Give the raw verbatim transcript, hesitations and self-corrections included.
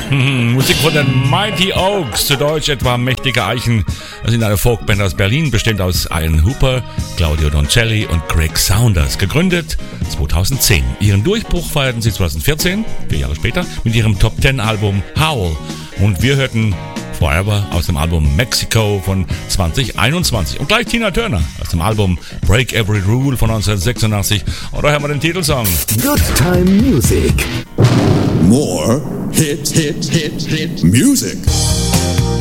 Musik von den Mighty Oaks, zu Deutsch etwa Mächtige Eichen. Das sind eine Folkband aus Berlin, bestehend aus Ian Hooper, Claudio Doncelli und Greg Saunders. Gegründet zweitausendzehn. Ihren Durchbruch feierten sie zweitausendvierzehn, vier Jahre später, mit ihrem Top Ten Album Howl. Und wir hörten Forever aus dem Album Mexico von zwanzig einundzwanzig. Und gleich Tina Turner aus dem Album Break Every Rule von neunzehnhundertsechsundachtzig. Und da hören wir den Titelsong. Good Time Music. More hit, hit, hit, hit music.